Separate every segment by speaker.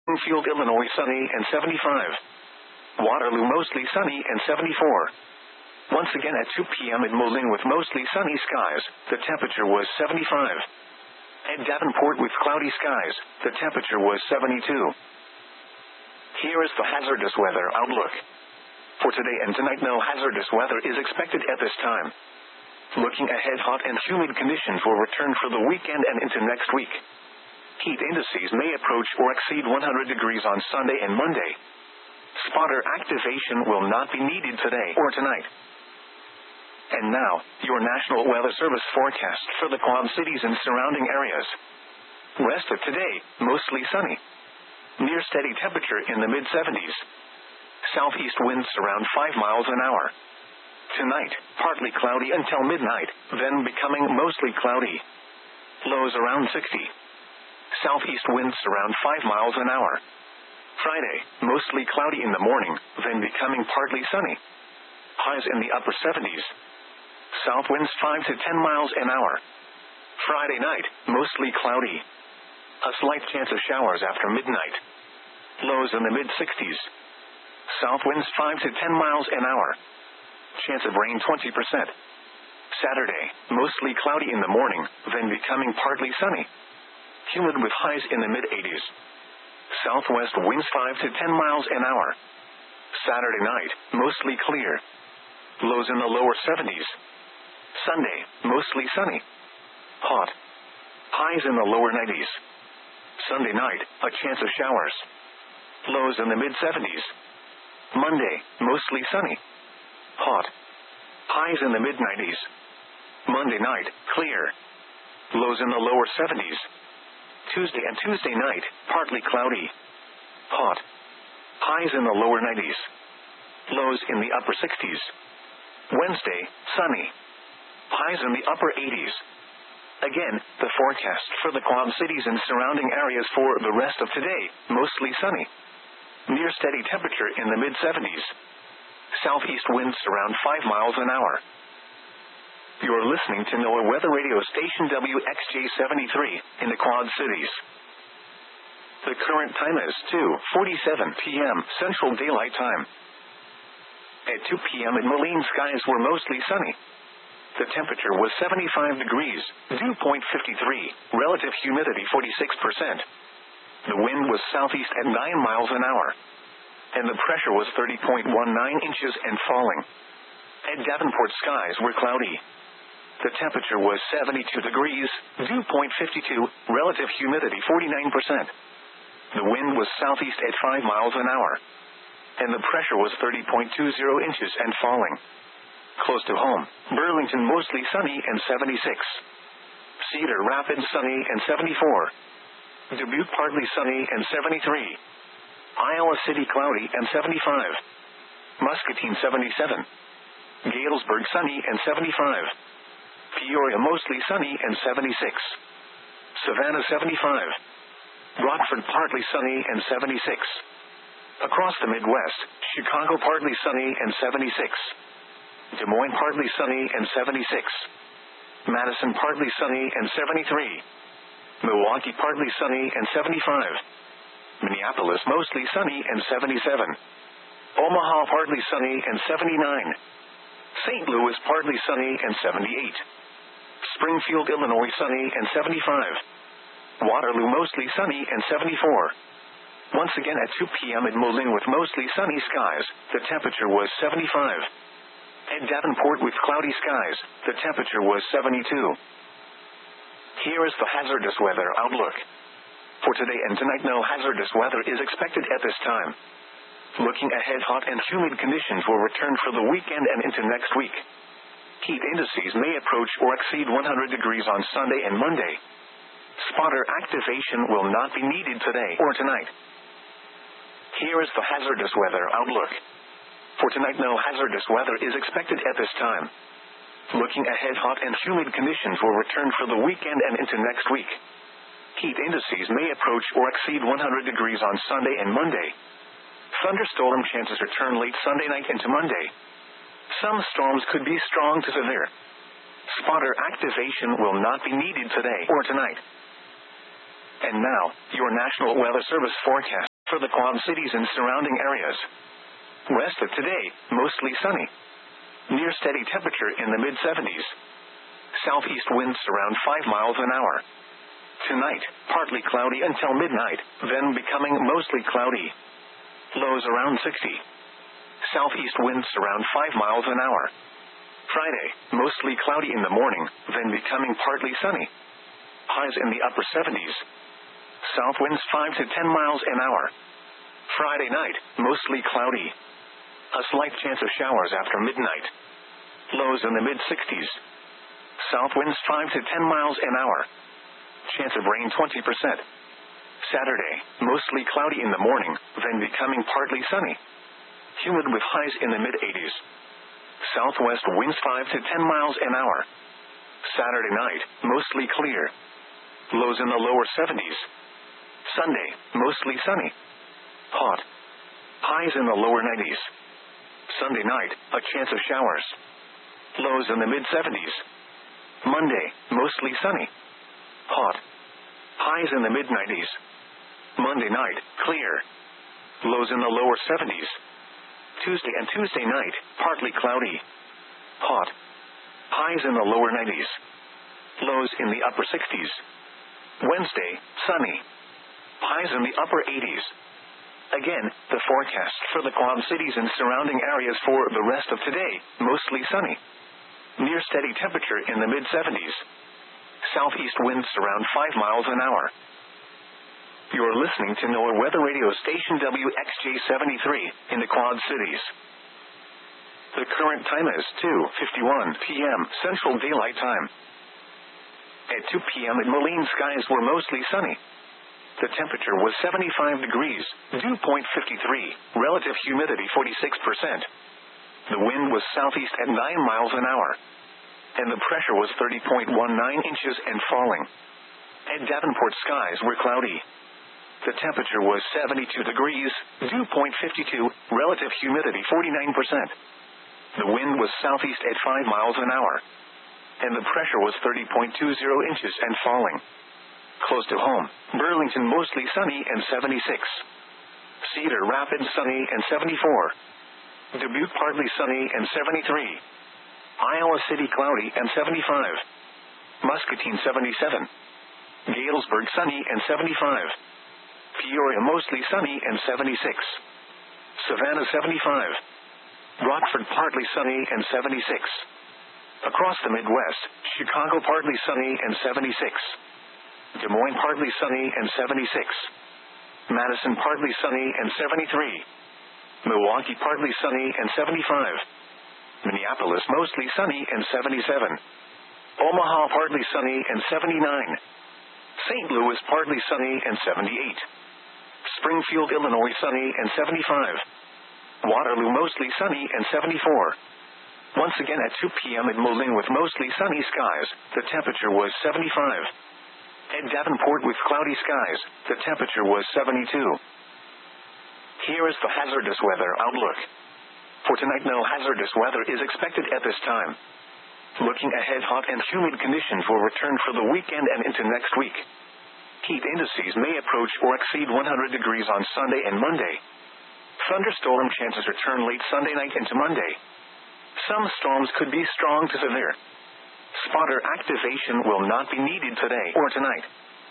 Speaker 1: Springfield, Illinois, sunny and 75. Waterloo, mostly sunny and 74. Once again at 2 p.m. in Moline with mostly sunny skies, the temperature was 75. At Davenport with cloudy skies, the temperature was 72. Here is the hazardous weather outlook. For today and tonight, no hazardous weather is expected at this time. Looking ahead, hot and humid conditions will return for the weekend and into next week. Heat indices may approach or exceed 100 degrees on Sunday and Monday. Spotter activation will not be needed today or tonight. And now, your National Weather Service forecast for the Quad Cities and surrounding areas. Rest of today, mostly sunny. Near steady temperature in the mid-70s. Southeast winds around 5 miles an hour. Tonight, partly cloudy until midnight, then becoming mostly cloudy. Lows around 60. Southeast winds around 5 miles an hour. Friday, mostly cloudy in the morning, then becoming partly sunny. Highs in the upper 70s. South winds 5 to 10 miles an hour. Friday night, mostly cloudy. A slight chance of showers after midnight. Lows in the mid-60s. South winds 5 to 10 miles an hour. Chance of rain 20%. Saturday, mostly cloudy in the morning, then becoming partly sunny. Humid with highs in the mid-80s. Southwest winds 5 to 10 miles an hour. Saturday night, mostly clear. Lows in the lower 70s. Sunday, mostly sunny. Hot. Highs in the lower 90s. Sunday night, a chance of showers. Lows in the mid-70s. Monday, mostly sunny. Hot. Highs in the mid-90s. Monday night, clear. Lows in the lower 70s. Tuesday and Tuesday night, partly cloudy. Hot. Highs in the lower 90s. Lows in the upper 60s. Wednesday, sunny. Highs in the upper 80s. Again, the forecast for the Quad Cities and surrounding areas for the rest of today, mostly sunny. Near steady temperature in the mid-70s. Southeast winds around 5 miles an hour. You're listening to NOAA Weather Radio Station WXJ-73 in the Quad Cities. The current time is 2:47 p.m. Central Daylight Time. At 2 p.m. in Moline, skies were mostly sunny. The temperature was 75 degrees, dew point 53, relative humidity 46%. The wind was southeast at 9 miles an hour. And the pressure was 30.19 inches and falling. At Davenport, skies were cloudy. The temperature was 72 degrees, dew point 52, relative humidity 49%. The wind was southeast at 5 miles an hour. And the pressure was 30.20 inches and falling. Close to home, Burlington mostly sunny and 76. Cedar Rapids sunny and 74. Dubuque partly sunny and 73. Iowa City cloudy and 75. Muscatine 77. Galesburg sunny and 75. Peoria mostly sunny and 76. Savannah 75. Rockford partly sunny and 76. Across the Midwest, Chicago partly sunny and 76. Des Moines partly sunny and 76. Madison partly sunny and 73. Milwaukee partly sunny and 75. Minneapolis mostly sunny and 77. Omaha partly sunny and 79. St. Louis partly sunny and 78. Springfield, Illinois sunny and 75. Waterloo mostly sunny and 74. Once again at 2 p.m. in Moline with mostly sunny skies, the temperature was 75. At Davenport with cloudy skies, the temperature was 72. Here is the hazardous weather outlook. For today and tonight, no hazardous weather is expected at this time. Looking ahead, hot and humid conditions will return for the weekend and into next week. Heat indices may approach or exceed 100 degrees on Sunday and Monday. Spotter activation will not be needed today or tonight. Here is the hazardous weather outlook. For tonight, no hazardous weather is expected at this time. Looking ahead, hot and humid conditions will return for the weekend and into next week. Heat indices may approach or exceed 100 degrees on Sunday and Monday. Thunderstorm chances return late Sunday night into Monday. Some storms could be strong to severe. Spotter activation will not be needed today or tonight. And now, your National Weather Service forecast. for the Quad Cities and surrounding areas. Rest of today, mostly sunny. Near steady temperature in the mid-70s. Southeast winds around 5 miles an hour. Tonight, partly cloudy until midnight, then becoming mostly cloudy. Lows around 60. Southeast winds around 5 miles an hour. Friday, mostly cloudy in the morning, then becoming partly sunny. Highs in the upper 70s. South winds 5 to 10 miles an hour. Friday night, mostly cloudy. A slight chance of showers after midnight. Lows in the mid-60s. South winds 5 to 10 miles an hour. Chance of rain 20%. Saturday, mostly cloudy in the morning, then becoming partly sunny. Humid with highs in the mid-80s. Southwest winds 5 to 10 miles an hour. Saturday night, mostly clear. Lows in the lower 70s. Sunday, mostly sunny. Hot. Highs in the lower 90s. Sunday night, a chance of showers. Lows in the mid-70s. Monday, mostly sunny. Hot. Highs in the mid-90s. Monday night, clear. Lows in the lower 70s. Tuesday and Tuesday night, partly cloudy. Hot. Highs in the lower 90s. Lows in the upper 60s. Wednesday, sunny. Highs in the upper 80s. Again, the forecast for the Quad Cities and surrounding areas for the rest of today, mostly sunny. Near steady temperature in the mid-70s. Southeast winds around 5 miles an hour. You're listening to NOAA Weather Radio Station WXJ-73 in the Quad Cities. The current time is 2:51 p.m. Central Daylight Time. At 2 p.m. at Moline, skies were mostly sunny. The temperature was 75 degrees, dew point 53, relative humidity 46%. The wind was southeast at 9 miles an hour. And the pressure was 30.19 inches and falling. At Davenport, skies were cloudy. The temperature was 72 degrees, dew point 52, relative humidity 49%. The wind was southeast at 5 miles an hour. And the pressure was 30.20 inches and falling. Close to home, Burlington mostly sunny and 76. Cedar Rapids sunny and 74. Dubuque partly sunny and 73. Iowa City cloudy and 75. Muscatine 77. Galesburg sunny and 75. Peoria mostly sunny and 76. Savannah 75. Rockford partly sunny and 76. Across the Midwest, Chicago partly sunny and 76. Des Moines partly sunny and 76. Madison partly sunny and 73. Milwaukee partly sunny and 75. Minneapolis mostly sunny and 77. Omaha partly sunny and 79. St. Louis partly sunny and 78. Springfield, Illinois sunny and 75. Waterloo mostly sunny and 74. Once again at 2 p.m. at Moline with mostly sunny skies, the temperature was 75. At Davenport with cloudy skies, the temperature was 72. Here is the hazardous weather outlook. For tonight, no hazardous weather is expected at this time. Looking ahead, hot and humid conditions will return for the weekend and into next week. Heat indices may approach or exceed 100 degrees on Sunday and Monday. Thunderstorm chances return late Sunday night into Monday. Some storms could be strong to severe. Spotter activation will not be needed today or tonight.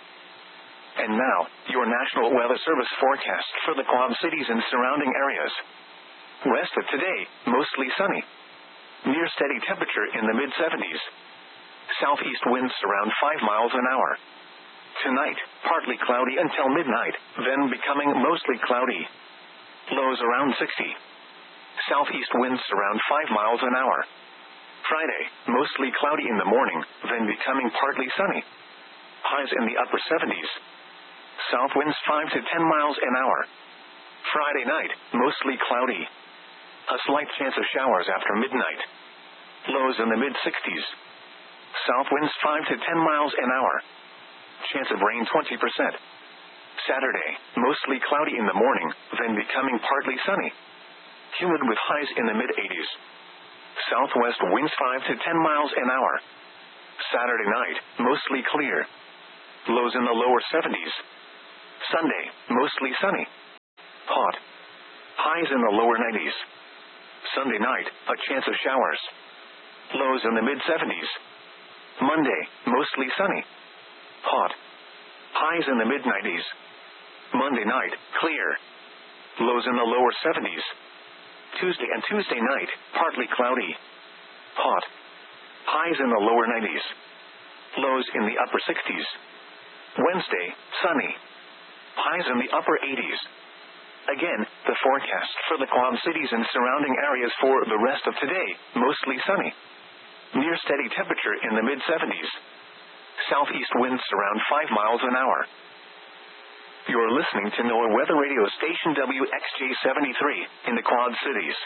Speaker 1: And now, your National Weather Service forecast for the Quad Cities and surrounding areas. Rest of today, mostly sunny. Near steady temperature in the mid-70s. Southeast winds around 5 miles an hour. Tonight, partly cloudy until midnight, then becoming mostly cloudy. Lows around 60. Southeast winds around 5 miles an hour. Friday, mostly cloudy in the morning, then becoming partly sunny. Highs in the upper 70s. South winds 5 to 10 miles an hour. Friday night, mostly cloudy. A slight chance of showers after midnight. Lows in the mid-60s. South winds 5 to 10 miles an hour. Chance of rain 20%. Saturday, mostly cloudy in the morning, then becoming partly sunny. Humid with highs in the mid-80s. Southwest winds 5 to 10 miles an hour. Saturday night, mostly clear. Lows in the lower 70s. Sunday, mostly sunny. Hot. Highs in the lower 90s. Sunday night, a chance of showers. Lows in the mid-70s. Monday, mostly sunny. Hot. Highs in the mid-90s. Monday night, clear. Lows in the lower 70s. Tuesday and Tuesday night, partly cloudy. Hot. Highs in the lower 90s. Lows in the upper 60s. Wednesday, sunny. Highs in the upper 80s. Again, the forecast for the Quad Cities and surrounding areas for the rest of today, mostly sunny. Near steady temperature in the mid-70s. Southeast winds around 5 miles an hour. You're listening to NOAA Weather Radio Station WXJ73 in the Quad Cities.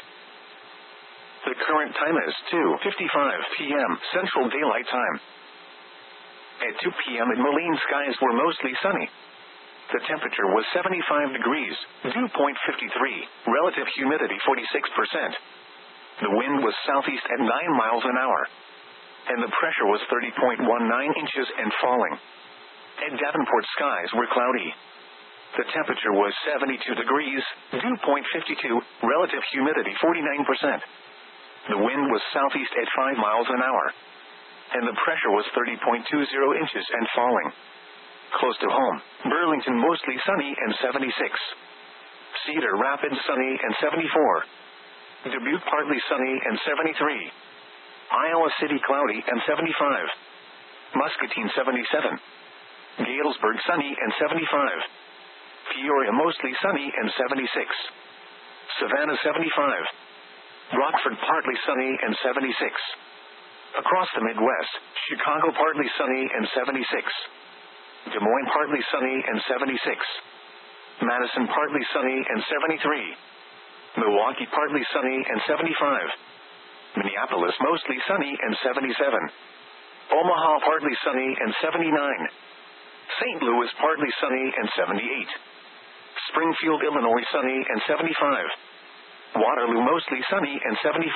Speaker 1: The current time is 2:55 p.m. Central Daylight Time. At 2 p.m. in Moline, skies were mostly sunny. The temperature was 75 degrees, dew point 53, relative humidity 46%. The wind was southeast at 9 miles an hour. And the pressure was 30.19 inches and falling. At Davenport, skies were cloudy. The temperature was 72 degrees, dew point 52, relative humidity 49%. The wind was southeast at 5 miles an hour. And the pressure was 30.20 inches and falling. Close to home, Burlington mostly sunny and 76. Cedar Rapids sunny and 74. Dubuque partly sunny and 73. Iowa City cloudy and 75. Muscatine 77. Galesburg sunny and 75. Peoria mostly sunny and 76. Savannah 75. Rockford partly sunny and 76. Across the Midwest, Chicago partly sunny and 76. Des Moines partly sunny and 76. Madison partly sunny and 73. Milwaukee partly sunny and 75. Minneapolis mostly sunny and 77. Omaha partly sunny and 79. St. Louis partly sunny and 78. Springfield, Illinois sunny and 75. Waterloo mostly sunny and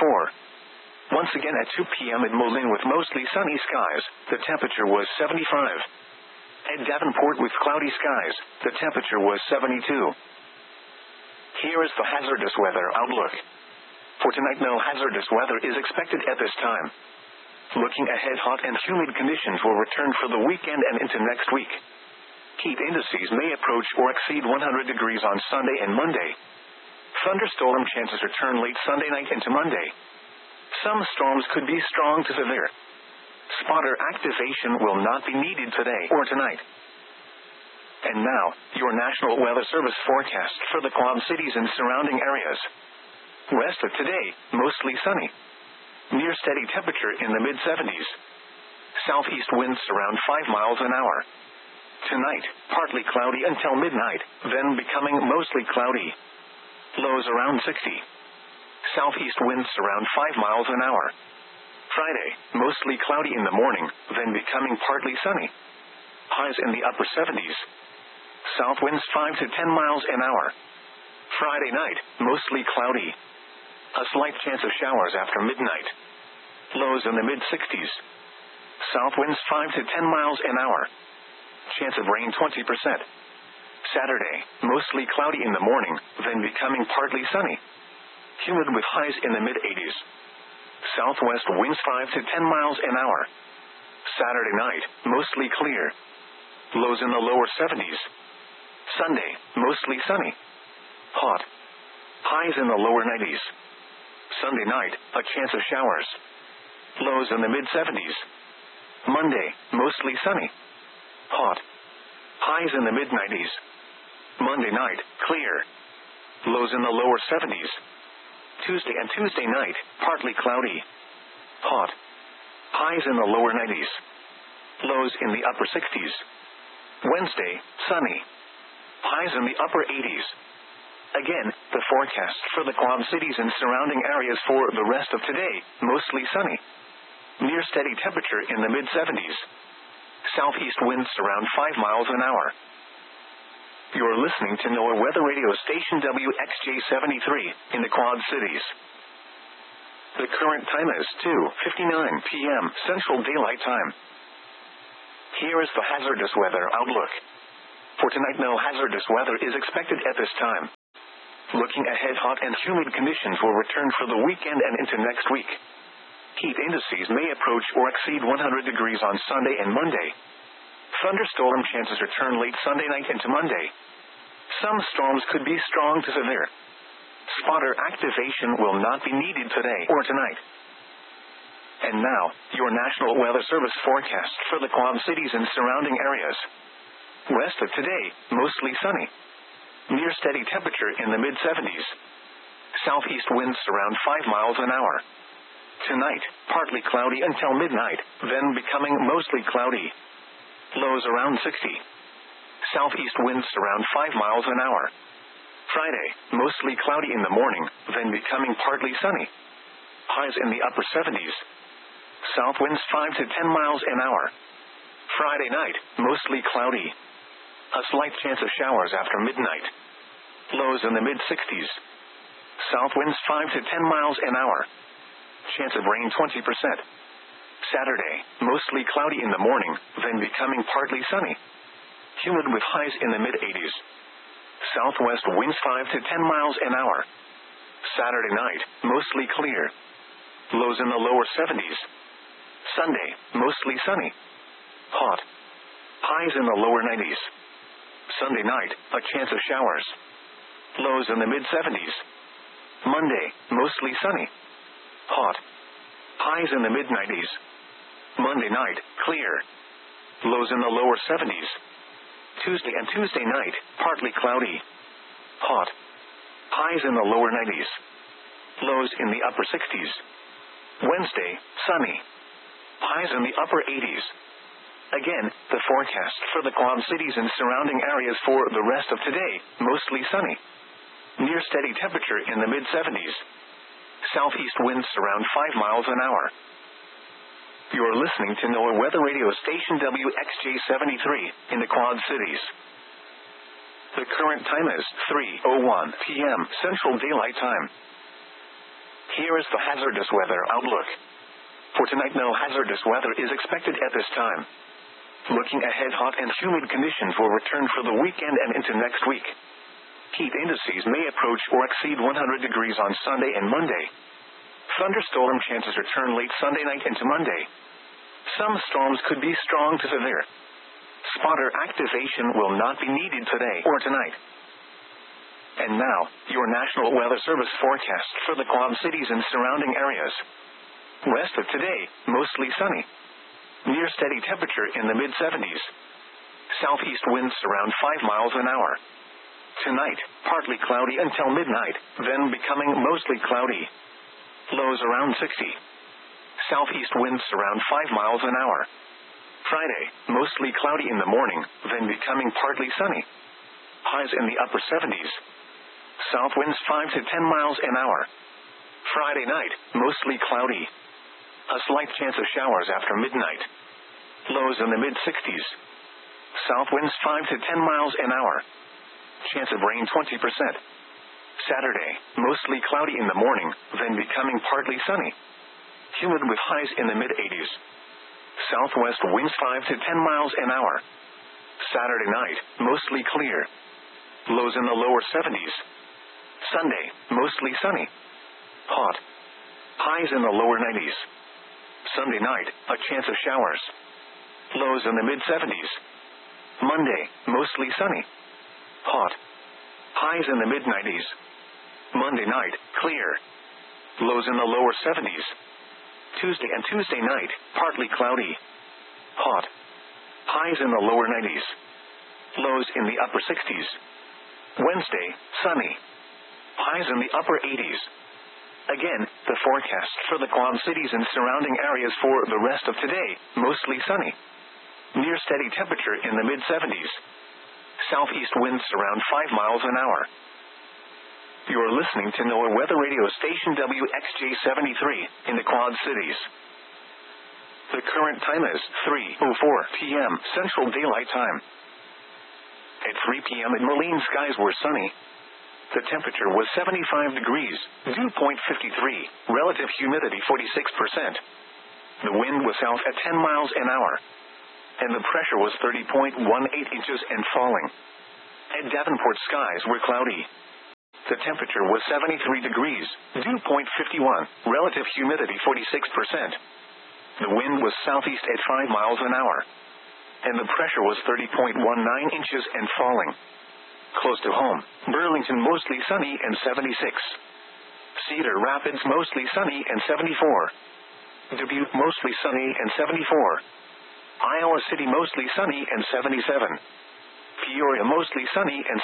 Speaker 1: 74. Once again at 2 p.m. in Moline with mostly sunny skies, the temperature was 75. At Davenport with cloudy skies, the temperature was 72. Here is the hazardous weather outlook. For tonight, no hazardous weather is expected at this time. Looking ahead, hot and humid conditions will return for the weekend and into next week. Heat indices may approach or exceed 100 degrees on Sunday and Monday. Thunderstorm chances return late Sunday night into Monday. Some storms could be strong to severe. Spotter activation will not be needed today or tonight. And now, your National Weather Service forecast for the Quad Cities and surrounding areas. Rest of today, mostly sunny. Near steady temperature in the mid-70s. Southeast winds around 5 miles an hour. Tonight, partly cloudy until midnight, then becoming mostly cloudy. Lows around 60. Southeast winds around 5 miles an hour. Friday, mostly cloudy in the morning, then becoming partly sunny. Highs in the upper 70s. South winds 5 to 10 miles an hour. Friday night, mostly cloudy. A slight chance of showers after midnight. Lows in the mid-60s. South winds 5 to 10 miles an hour. Chance of rain 20%. Saturday, mostly cloudy in the morning, then becoming partly sunny. Humid with highs in the mid-80s. Southwest winds 5 to 10 miles an hour. Saturday night, mostly clear. Lows in the lower 70s. Sunday, mostly sunny. Hot. Highs in the lower 90s. Sunday night, a chance of showers. Lows in the mid-70s. Monday, mostly sunny. Hot. Highs in the mid-90s. Monday night, clear. Lows in the lower 70s. Tuesday and Tuesday night, partly cloudy. Hot. Highs in the lower 90s. Lows in the upper 60s. Wednesday, sunny. Highs in the upper 80s. Again, the forecast for the Quad Cities and surrounding areas for the rest of today, mostly sunny. Near steady temperature in the mid-70s. Southeast winds around 5 miles an hour. You're listening to NOAA Weather Radio Station WXJ73 in the Quad Cities. The current time is 2:59 p.m. Central Daylight Time. Here is the hazardous weather outlook. For tonight, no hazardous weather is expected at this time. Looking ahead, hot and humid conditions will return for the weekend and into next week. Heat indices may approach or exceed 100 degrees on Sunday and Monday. Thunderstorm chances return late Sunday night into Monday. Some storms could be strong to severe. Spotter activation will not be needed today or tonight. And now, your National Weather Service forecast for the Quad Cities and surrounding areas. West of today, mostly sunny. Near steady temperature in the mid-70s. Southeast winds around 5 miles an hour. Tonight, partly cloudy until midnight, then becoming mostly cloudy. Lows around 60. Southeast winds around 5 miles an hour. Friday, mostly cloudy in the morning, then becoming partly sunny. Highs in the upper 70s. South winds 5 to 10 miles an hour. Friday night, mostly cloudy. A slight chance of showers after midnight. Lows in the mid-60s. South winds 5 to 10 miles an hour. Chance of rain 20%. Saturday, mostly cloudy in the morning, then becoming partly sunny. Humid with highs in the mid-80s. Southwest winds 5 to 10 miles an hour. Saturday night, mostly clear. Lows in the lower 70s. Sunday, mostly sunny. Hot. Highs in the lower 90s. Sunday night, a chance of showers. Lows in the mid-70s. Monday, mostly sunny. Hot. Highs in the mid-90s. Monday night, clear. Lows in the lower 70s. Tuesday and Tuesday night, partly cloudy. Hot. Highs in the lower 90s. Lows in the upper 60s. Wednesday, sunny. Highs in the upper 80s. Again, the forecast for the Quad Cities and surrounding areas for the rest of today, mostly sunny. Near steady temperature in the mid-70s. Southeast winds around 5 miles an hour. You're listening to NOAA Weather Radio Station WXJ73 in the Quad Cities. The current time is 3:01 p.m. Central Daylight Time. Here is the hazardous weather outlook. For tonight, no hazardous weather is expected at this time. Looking ahead, hot and humid conditions will return for the weekend and into next week. Heat indices may approach or exceed 100 degrees on Sunday and Monday. Thunderstorm chances return late Sunday night into Monday. Some storms could be strong to severe. Spotter activation will not be needed today or tonight. And now, your National Weather Service forecast for the Quad Cities and surrounding areas. West of today, mostly sunny. Near steady temperature in the mid-70s. Southeast winds around 5 miles an hour. Tonight, partly cloudy until midnight, then becoming mostly cloudy. Lows around 60. Southeast winds around 5 miles an hour. Friday, mostly cloudy in the morning, then becoming partly sunny. Highs in the upper 70s. South winds 5 to 10 miles an hour. Friday night, mostly cloudy. A slight chance of showers after midnight. Lows in the mid-60s. South winds 5 to 10 miles an hour. Chance of rain 20%. Saturday, mostly cloudy in the morning, then becoming partly sunny. Humid with highs in the mid-80s. Southwest winds 5 to 10 miles an hour. Saturday night, mostly clear. Lows in the lower 70s. Sunday, mostly sunny. Hot. Highs in the lower 90s. Sunday night, a chance of showers. Lows in the mid-70s. Monday, mostly sunny. Hot. Highs in the mid-90s. Monday night, clear. Lows in the lower 70s. Tuesday and Tuesday night, partly cloudy. Hot. Highs in the lower 90s. Lows in the upper 60s. Wednesday, sunny. Highs in the upper 80s. Again, the forecast for the Quad Cities and surrounding areas for the rest of today, mostly sunny. Near steady temperature in the mid-70s. Southeast winds around 5 miles an hour. You're listening to NOAA Weather Radio Station WXJ73 in the Quad Cities. The current time is 3:04 p.m. Central Daylight Time. At 3 p.m. at Moline, skies were sunny. The temperature was 75 degrees, dew point 53, relative humidity 46%. The wind was south at 10 miles an hour. And the pressure was 30.18 inches and falling. At Davenport, skies were cloudy. the temperature was 73 degrees, dew point 51, relative humidity 46%. The wind was southeast at 5 miles an hour, and the pressure was 30.19 inches and falling. Close to home, Burlington mostly sunny and 76. Cedar Rapids mostly sunny and 74. Dubuque mostly sunny and 74. Iowa City mostly sunny and 77. Peoria mostly sunny and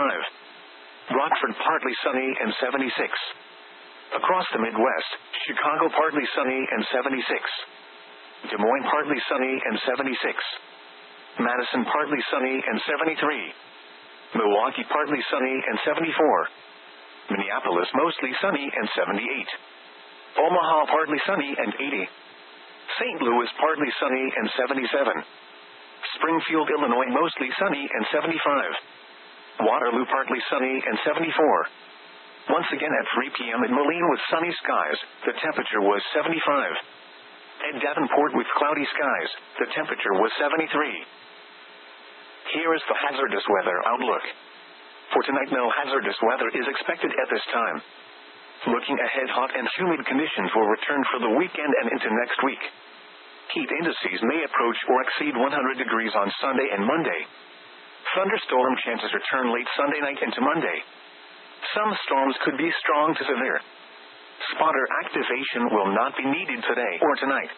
Speaker 1: 75. Rockford partly sunny and 76. Across the Midwest, Chicago partly sunny and 76. Des Moines partly sunny and 76. Madison partly sunny and 73. Milwaukee partly sunny and 74. Minneapolis mostly sunny and 78. Omaha partly sunny and 80. St. Louis partly sunny and 77. Springfield, Illinois mostly sunny and 75. Waterloo partly sunny and 74. Once again at 3 p.m. in Moline with sunny skies, the temperature was 75. At Davenport with cloudy skies, the temperature was 73. Here is the hazardous weather outlook. For tonight, no hazardous weather is expected at this time. Looking ahead, hot and humid conditions will return for the weekend and into next week. Heat indices may approach or exceed 100 degrees on Sunday and Monday. Thunderstorm chances return late Sunday night into Monday. Some storms could be strong to severe. Spotter activation will not be needed today or tonight.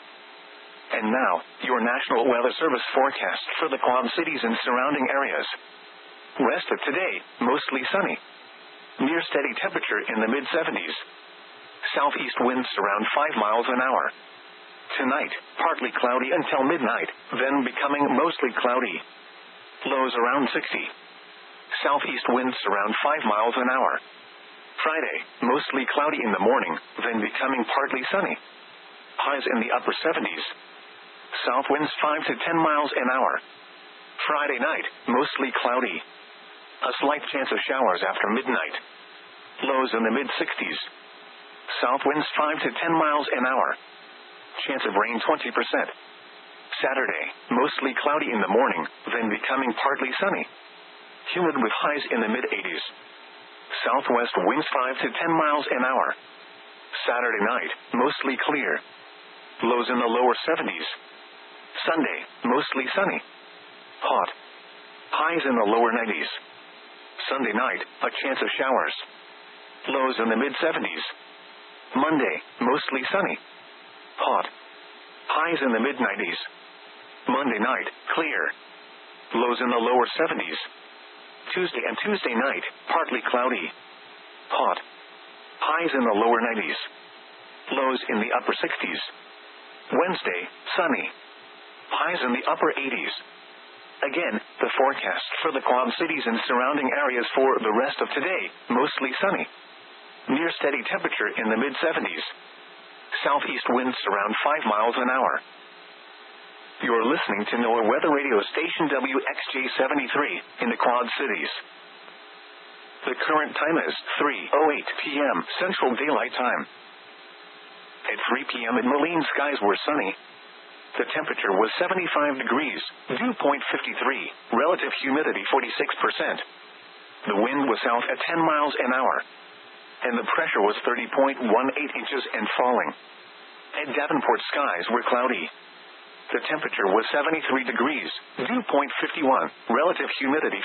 Speaker 1: And now, your National Weather Service forecast for the Quad Cities and surrounding areas. Rest of today, mostly sunny. Near steady temperature in the mid-70s. Southeast winds around 5 miles an hour. Tonight, partly cloudy until midnight, then becoming mostly cloudy. Lows around 60. Southeast winds around 5 miles an hour. Friday, mostly cloudy in the morning, then becoming partly sunny. Highs in the upper 70s. South winds 5 to 10 miles an hour. Friday night, mostly cloudy. A slight chance of showers after midnight. Lows in the mid-60s. South winds 5 to 10 miles an hour. Chance of rain 20%. Saturday, mostly cloudy in the morning, then becoming partly sunny. Humid with highs in the mid-80s. Southwest winds 5 to 10 miles an hour. Saturday night, mostly clear. Lows in the lower 70s. Sunday, mostly sunny. Hot. Highs in the lower 90s. Sunday night, a chance of showers. Lows in the mid-70s. Monday, mostly sunny. Hot. Highs in the mid-90s. Monday night, clear. Lows in the lower 70s. Tuesday and Tuesday night, partly cloudy. Hot. Highs in the lower 90s. Lows in the upper 60s. Wednesday, sunny. Highs in the upper 80s. Again, the forecast for the Quad Cities and surrounding areas for the rest of today, mostly sunny. Near steady temperature in the mid-70s. Southeast winds around 5 miles an hour. You're listening to NOAA Weather Radio Station WXJ-73 in the Quad Cities. The current time is 3:08 p.m. Central Daylight Time. At 3 p.m. in Moline, skies were sunny. The temperature was 75 degrees, dew point 53, relative humidity 46%. The wind was south at 10 miles an hour, and the pressure was 30.18 inches and falling. At Davenport, skies were cloudy. The temperature was 73 degrees, dew point 51, relative humidity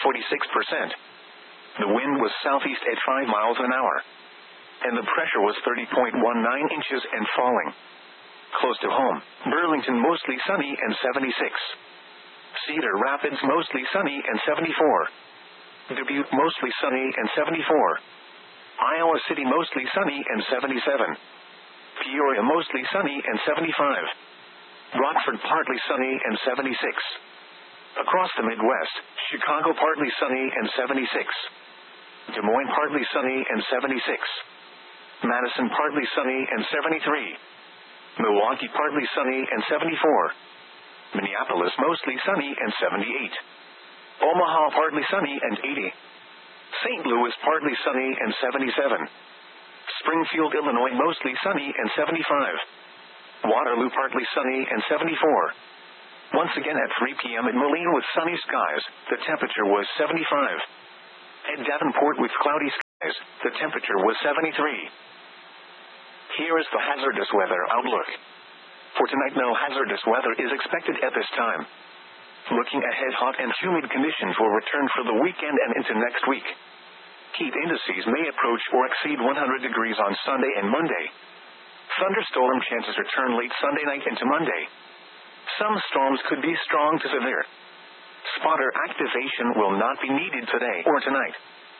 Speaker 1: 46%. The wind was southeast at 5 miles an hour, and the pressure was 30.19 inches and falling. Close to home, Burlington mostly sunny and 76. Cedar Rapids mostly sunny and 74. Dubuque mostly sunny and 74. Iowa City mostly sunny and 77. Peoria mostly sunny and 75. Rockford partly sunny and 76. Across the Midwest, Chicago partly sunny and 76. Des Moines partly sunny and 76. Madison partly sunny and 73. Milwaukee partly sunny and 74. Minneapolis mostly sunny and 78. Omaha partly sunny and 80. St. Louis partly sunny and 77. Springfield, Illinois mostly sunny and 75. Waterloo partly sunny and 74. Once again at 3 p.m. in Moline with sunny skies, the temperature was 75. At Davenport with cloudy skies. skies. The temperature was 73. Here is the hazardous weather outlook. For tonight, no hazardous weather is expected at this time. Looking ahead, hot and humid conditions will return for the weekend and into next week. Heat indices may approach or exceed 100 degrees on Sunday and Monday. Thunderstorm chances return late Sunday night into Monday. Some storms could be strong to severe. Spotter activation will not be needed today or tonight.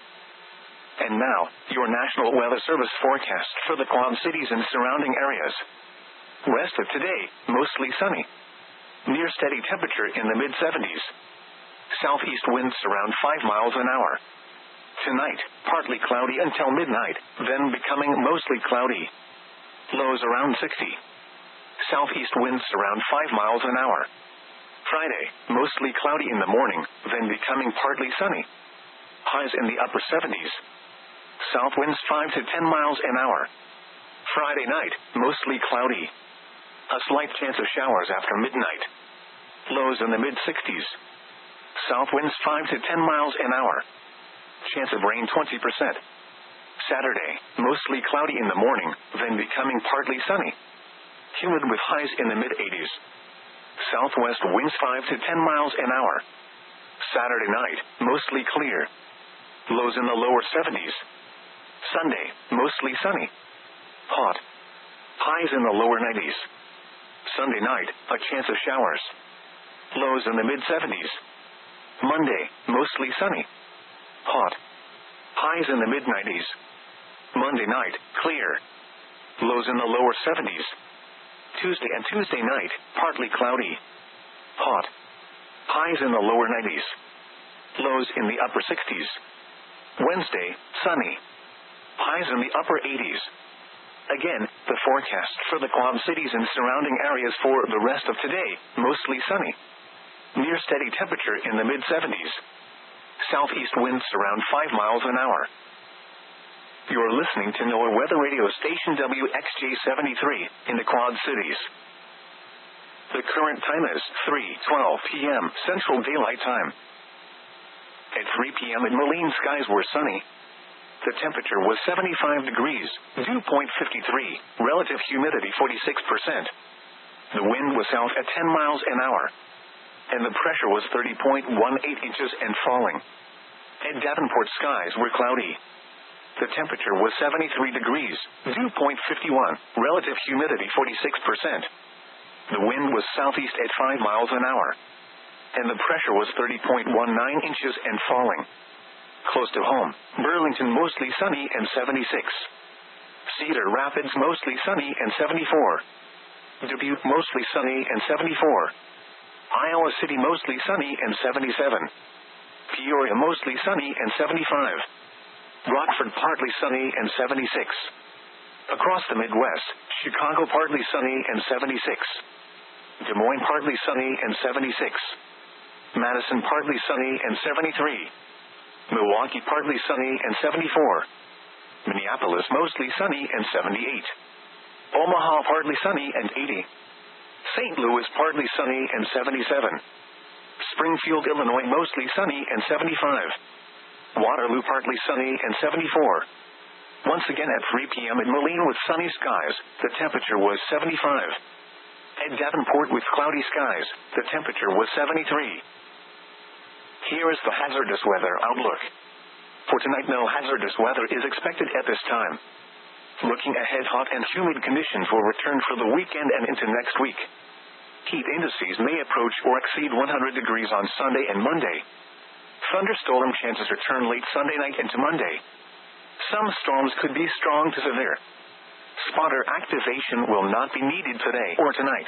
Speaker 1: And now, your National Weather Service forecast for the Quad Cities and surrounding areas. Rest of today, mostly sunny. Near steady temperature in the mid-70s. Southeast winds around 5 miles an hour. Tonight, partly cloudy until midnight, then becoming mostly cloudy. Lows around 60. Southeast winds around 5 miles an hour. Friday, mostly cloudy in the morning, then becoming partly sunny. Highs in the upper 70s. South winds 5 to 10 miles an hour. Friday night, mostly cloudy. A slight chance of showers after midnight. Lows in the mid-60s. South winds 5 to 10 miles an hour. Chance of rain 20%. Saturday, mostly cloudy in the morning, then becoming partly sunny. Humid with highs in the mid-80s. Southwest winds 5 to 10 miles an hour. Saturday night, mostly clear. Lows in the lower 70s. Sunday, mostly sunny. Hot. Highs in the lower 90s. Sunday night, a chance of showers. Lows in the mid-70s. Monday, mostly sunny. Hot. Highs in the mid-90s. Monday night, clear. Lows in the lower 70s. Tuesday and Tuesday night, partly cloudy. Hot. Highs in the lower 90s. Lows in the upper 60s. Wednesday, sunny. Highs in the upper 80s. Again, the forecast for the Quad Cities and surrounding areas for the rest of today, mostly sunny. Near steady temperature in the mid-70s. Southeast winds around 5 miles an hour. You're listening to NOAA Weather Radio Station WXJ73 in the Quad Cities. The current time is 3:12 p.m. Central Daylight Time. At 3 p.m. in Moline, skies were sunny. The temperature was 75 degrees, dew point 53, relative humidity 46%. The wind was south at 10 miles an hour. And the pressure was 30.18 inches and falling. At Davenport, skies were cloudy. The temperature was 73 degrees, dew point 51, relative humidity 46%. The wind was southeast at 5 miles an hour. And the pressure was 30.19 inches and falling. Close to home, Burlington mostly sunny and 76. Cedar Rapids mostly sunny and 74. Dubuque mostly sunny and 74. Iowa City mostly sunny and 77. Peoria mostly sunny and 75. Rockford partly sunny and 76. Across the Midwest, Chicago partly sunny and 76. Des Moines partly sunny and 76. Madison partly sunny and 73. Milwaukee partly sunny and 74. Minneapolis mostly sunny and 78. Omaha partly sunny and 80. St. Louis partly sunny and 77. Springfield, Illinois mostly sunny and 75. Waterloo partly sunny and 74. Once again at 3 p.m. in Moline with sunny skies, the temperature was 75. At Davenport with cloudy skies, the temperature was 73. Here is the hazardous weather outlook. For tonight, no hazardous weather is expected at this time. Looking ahead, hot and humid conditions will return for the weekend and into next week. Heat indices may approach or exceed 100 degrees on Sunday and Monday. Thunderstorm chances return late Sunday night into Monday. Some storms could be strong to severe. Spotter activation will not be needed today or tonight.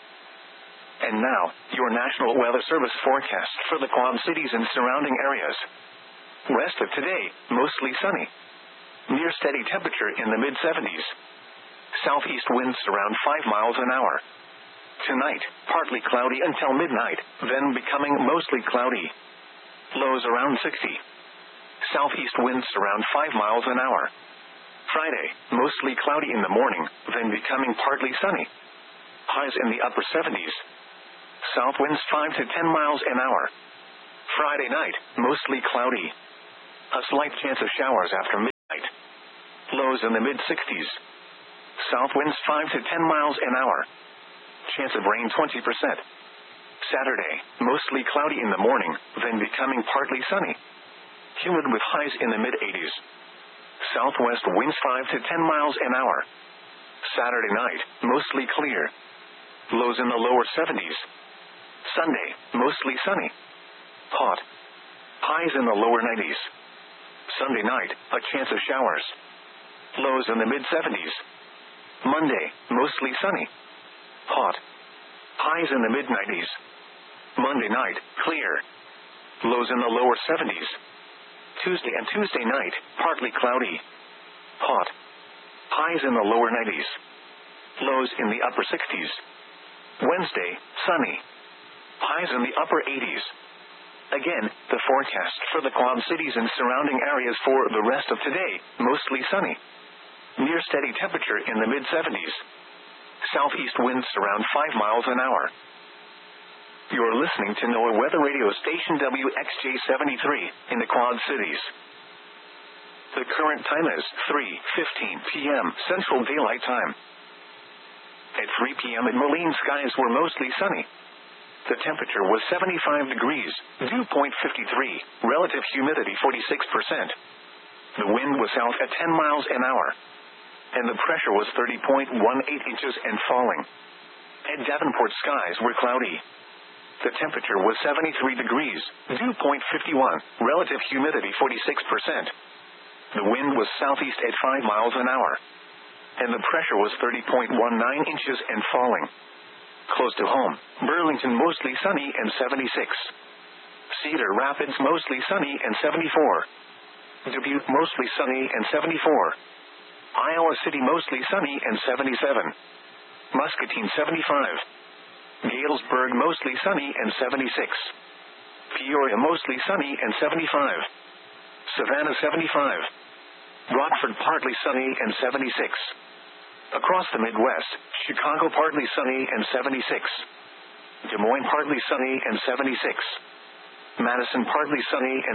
Speaker 1: And now, your National Weather Service forecast for the Quad Cities and surrounding areas. Rest of today, mostly sunny. Near steady temperature in the mid-70s. Southeast winds around 5 miles an hour. Tonight, partly cloudy until midnight, then becoming mostly cloudy. Lows around 60. Southeast winds around 5 miles an hour. Friday, mostly cloudy in the morning, then becoming partly sunny. Highs in the upper 70s. South winds 5 to 10 miles an hour. Friday night, mostly cloudy. A slight chance of showers after midnight. Lows in the mid-60s. South winds 5 to 10 miles an hour. Chance of rain 20%. Saturday, mostly cloudy in the morning, then becoming partly sunny. Humid with highs in the mid-80s. Southwest winds 5 to 10 miles an hour. Saturday night, mostly clear. Lows in the lower 70s. Sunday, mostly sunny. Hot. Highs in the lower 90s. Sunday night, a chance of showers. Lows in the mid-70s. Monday, mostly sunny. Hot. Highs in the mid-90s. Monday night, clear. Lows in the lower 70s. Tuesday and Tuesday night, partly cloudy. Hot. Highs in the lower 90s. Lows in the upper 60s. Wednesday, sunny. Highs in the upper 80s. Again, the forecast for the Quad Cities and surrounding areas for the rest of today, mostly sunny. Near steady temperature in the mid-70s. Southeast winds around 5 miles an hour. You're listening to NOAA Weather Radio Station WXJ73 in the Quad Cities. The current time is 3:15 p.m. Central Daylight Time. At 3 p.m. in Moline, skies were mostly sunny. The temperature was 75 degrees, dew point 53, relative humidity 46%. The wind was south at 10 miles an hour. And the pressure was 30.18 inches and falling. At Davenport, skies were cloudy. The temperature was 73 degrees, dew point 51, relative humidity 46%. The wind was southeast at 5 miles an hour. And the pressure was 30.19 inches and falling. Close to home, Burlington mostly sunny and 76. Cedar Rapids mostly sunny and 74. Dubuque mostly sunny and 74. Iowa City mostly sunny and 77. Muscatine 75. Galesburg mostly sunny and 76. Peoria mostly sunny and 75. Savannah 75. Rockford partly sunny and 76. Across the Midwest, Chicago partly sunny and 76. Des Moines partly sunny and 76. Madison partly sunny and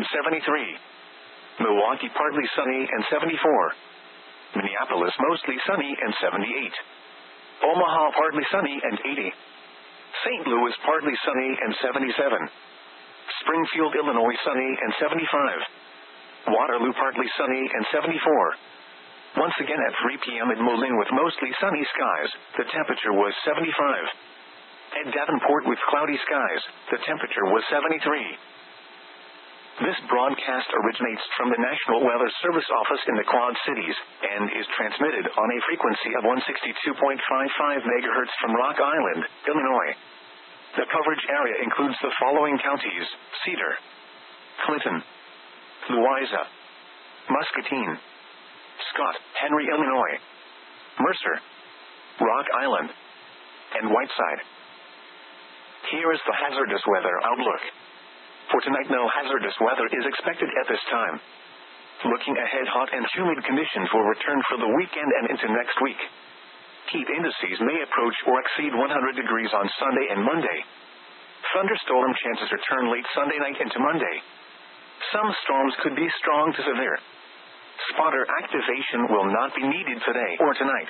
Speaker 1: 73. Milwaukee partly sunny and 74. Minneapolis mostly sunny and 78. Omaha partly sunny and 80. St. Louis partly sunny and 77. Springfield, Illinois sunny and 75. Waterloo partly sunny and 74. Once again at 3 p.m. in Moline with mostly sunny skies, the temperature was 75. At Davenport with cloudy skies, the temperature was 73. This broadcast originates from the National Weather Service office in the Quad Cities, and is transmitted on a frequency of 162.55 MHz from Rock Island, Illinois. The coverage area includes the following counties: Cedar, Clinton, Louisa, Muscatine, Scott, Henry, Illinois, Mercer, Rock Island, and Whiteside. Here is the hazardous weather outlook. For tonight, no hazardous weather is expected at this time. Looking ahead, hot and humid conditions will return for the weekend and into next week. Heat indices may approach or exceed 100 degrees on Sunday and Monday. Thunderstorm chances return late Sunday night into Monday. Some storms could be strong to severe. Spotter activation will not be needed today or tonight.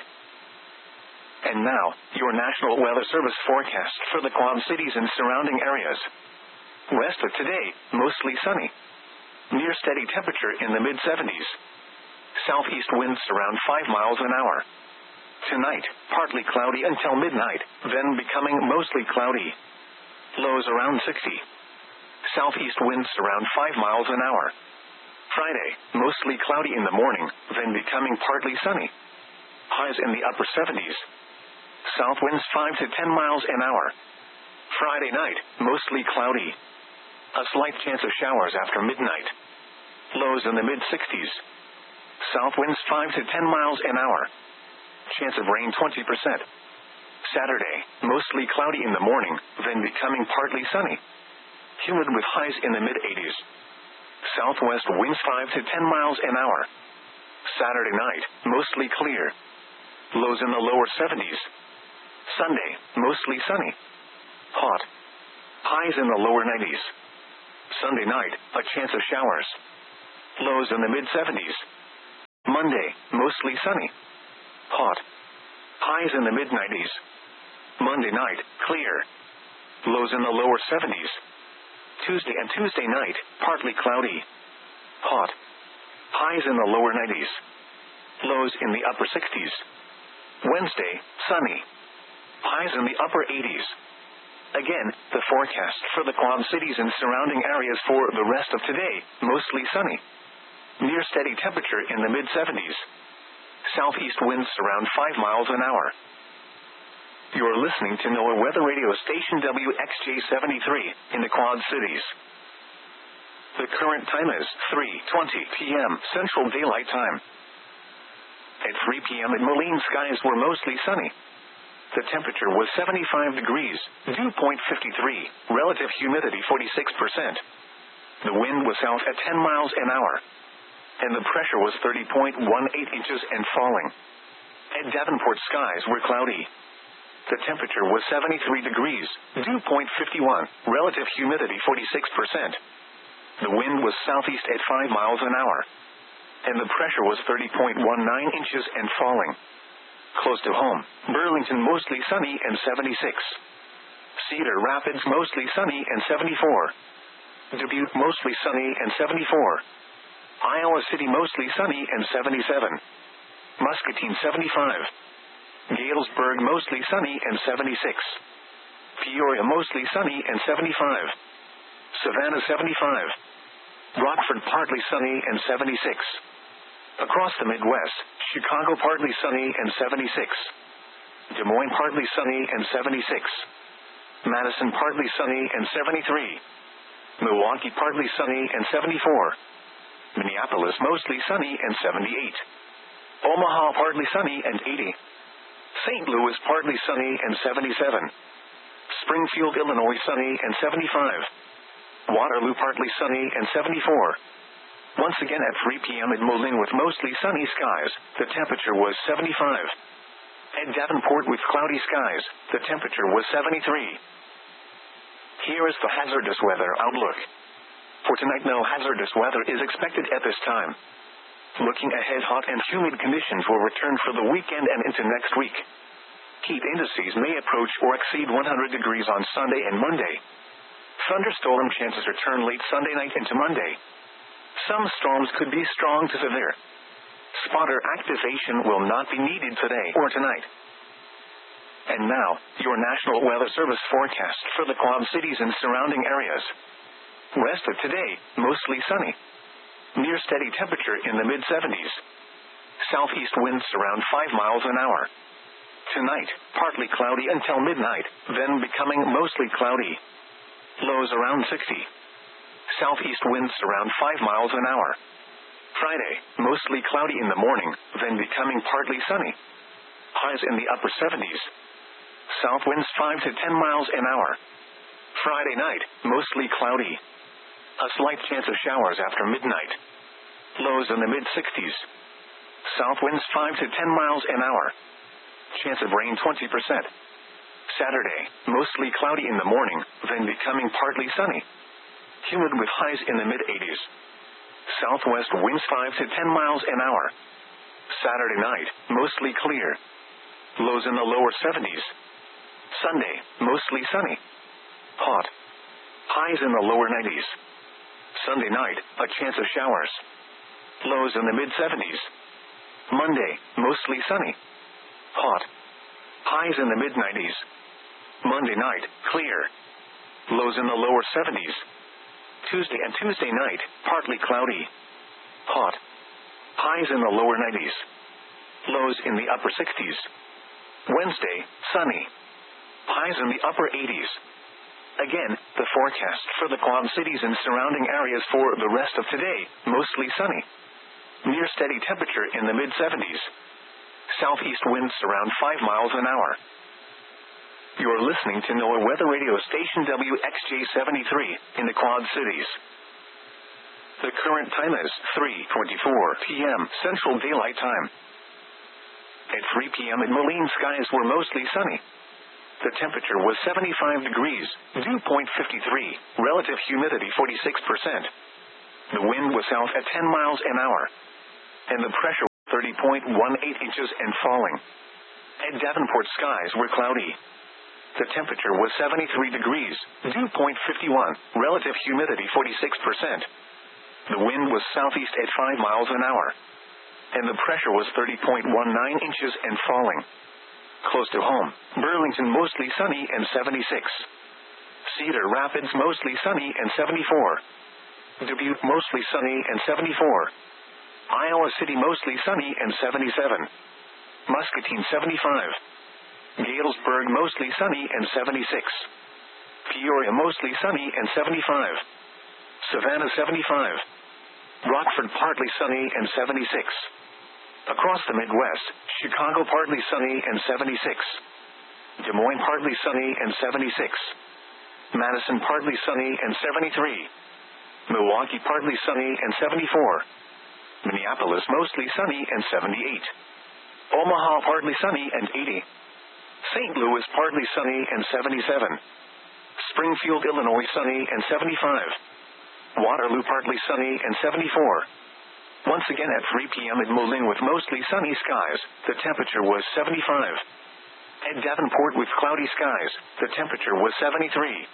Speaker 1: And now, your National Weather Service forecast for the Quad Cities and surrounding areas. West of today, mostly sunny. Near steady temperature in the mid-70s. Southeast winds around 5 miles an hour. Tonight, partly cloudy until midnight, then becoming mostly cloudy. Lows around 60. Southeast winds around 5 miles an hour. Friday, mostly cloudy in the morning, then becoming partly sunny. Highs in the upper 70s. South winds 5 to 10 miles an hour. Friday night, mostly cloudy. A slight chance of showers after midnight. Lows in the mid-60s. South winds 5 to 10 miles an hour. Chance of rain 20%. Saturday, mostly cloudy in the morning, then becoming partly sunny. Humid with highs in the mid-80s. Southwest winds 5 to 10 miles an hour. Saturday night, mostly clear. Lows in the lower 70s. Sunday, mostly sunny. Hot. Highs in the lower 90s. Sunday night, a chance of showers. Lows in the mid-70s. Monday, mostly mostly sunny. Hot. Highs in the mid-90s. Monday night, clear. Lows in the lower 70s. Tuesday and Tuesday night, partly cloudy. Hot. Highs in the lower 90s. Lows in the upper 60s. Wednesday, sunny. Highs in the upper 80s. Again, the forecast for the Quad Cities and surrounding areas for the rest of today, mostly sunny. Near steady temperature in the mid-70s. Southeast winds around 5 miles an hour. You're listening to NOAA Weather Radio Station WXJ73 in the Quad Cities. The current time is 3:20 p.m. Central Daylight Time. At 3 p.m. in Moline, skies were mostly sunny. The temperature was 75 degrees, dew point 53, relative humidity 46%. The wind was south at 10 miles an hour. And the pressure was 30.18 inches and falling. At Davenport, skies were cloudy. The temperature was 73 degrees, dew point 51, relative humidity 46%. The wind was southeast at 5 miles an hour. And the pressure was 30.19 inches and falling. Close to home, Burlington mostly sunny and 76. Cedar Rapids mostly sunny and 74. Dubuque mostly sunny and 74. Iowa City mostly sunny and 77. Muscatine 75. Galesburg mostly sunny and 76. Peoria mostly sunny and 75. Savannah 75. Rockford partly sunny and 76. Across the Midwest, Chicago partly sunny and 76. Des Moines partly sunny and 76. Madison partly sunny and 73. Milwaukee partly sunny and 74. Minneapolis mostly sunny and 78. Omaha partly sunny and 80. St. Louis partly sunny and 77. Springfield, Illinois sunny and 75. Waterloo partly sunny and 74. Once again at 3 p.m. in Moline with mostly sunny skies, the temperature was 75. At Davenport with cloudy skies, the temperature was 73. Here is the hazardous weather outlook. For tonight, no hazardous weather is expected at this time. Looking ahead, hot and humid conditions will return for the weekend and into next week. Heat indices may approach or exceed 100 degrees on Sunday and Monday. Thunderstorm chances return late Sunday night into Monday. Some storms could be strong to severe. Spotter activation will not be needed today or tonight. And now, your National Weather Service forecast for the Quad Cities and surrounding areas. Rest of today, mostly sunny. Near steady temperature in the mid-70s. Southeast winds around 5 miles an hour. Tonight, partly cloudy until midnight, then becoming mostly cloudy. Lows around 60. Southeast winds around 5 miles an hour. Friday, mostly cloudy in the morning, then becoming partly sunny. Highs in the upper 70s. South winds 5 to 10 miles an hour. Friday night, mostly cloudy. A slight chance of showers after midnight. Lows in the mid-60s. South winds 5 to 10 miles an hour. Chance of rain 20%. Saturday, mostly cloudy in the morning, then becoming partly sunny. Humid with highs in the mid-80s. Southwest winds 5 to 10 miles an hour. Saturday night, mostly clear. Lows in the lower 70s. Sunday, mostly sunny. Hot. Highs in the lower 90s. Sunday night, a chance of showers. Lows in the mid-70s. Monday, mostly sunny. Hot. Highs in the mid-90s. Monday night, clear. Lows in the lower 70s. Tuesday and Tuesday night, partly cloudy. Hot. Highs in the lower 90s. Lows in the upper 60s. Wednesday, sunny. Highs in the upper 80s. Again, the forecast for the Quad Cities and surrounding areas for the rest of today, mostly sunny. Near steady temperature in the mid-70s. Southeast winds around 5 miles an hour. You're listening to NOAA Weather Radio Station WXJ73 in the Quad Cities. The current time is 3:24 p.m. Central Daylight Time. At 3 p.m. in Moline, skies were mostly sunny. The temperature was 75 degrees, dew point 53, relative humidity 46%. The wind was south at 10 miles an hour. And the pressure 30.18 inches and falling. At Davenport, skies were cloudy. The temperature was 73 degrees, dew point 51, relative humidity 46%. The wind was southeast at 5 miles an hour. And the pressure was 30.19 inches and falling. Close to home, Burlington mostly sunny and 76. Cedar Rapids mostly sunny and 74. Dubuque mostly sunny and 74. Iowa City mostly sunny and 77. Muscatine 75. Galesburg mostly sunny and 76. Peoria mostly sunny and 75. Savannah 75. Rockford partly sunny and 76. Across the Midwest, Chicago partly sunny and 76. Des Moines partly sunny and 76. Madison partly sunny and 73. Milwaukee partly sunny and 74. Minneapolis mostly sunny and 78. Omaha partly sunny and 80. St. Louis partly sunny and 77. Springfield, Illinois sunny and 75. Waterloo partly sunny and 74. Once again at 3 p.m. at Moline with mostly sunny skies, the temperature was 75. At Davenport with cloudy skies, the temperature was 73.